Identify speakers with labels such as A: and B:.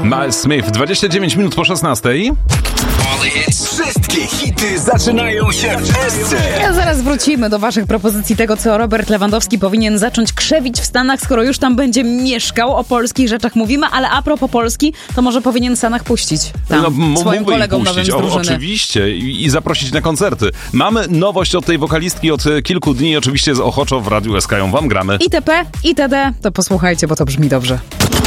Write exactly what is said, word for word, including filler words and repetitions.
A: Miles Smith, dwadzieścia dziewięć minut po szesnastej.
B: Wszystkie hity zaczynają się w Esce.
C: Ja zaraz wrócimy do waszych propozycji tego, co Robert Lewandowski powinien zacząć krzewić w Stanach, skoro już tam będzie mieszkał. O polskich rzeczach mówimy, ale a propos Polski, to może powinien Sanach puścić tam
A: no, m-
C: swoim kolegom
A: puścić,
C: nowym z drużyny.
A: O, oczywiście I, i zaprosić na koncerty. Mamy nowość od tej wokalistki od kilku dni, oczywiście z ochoczo w Radiu S K ją wam gramy.
C: itp. itd. To posłuchajcie, bo to brzmi dobrze.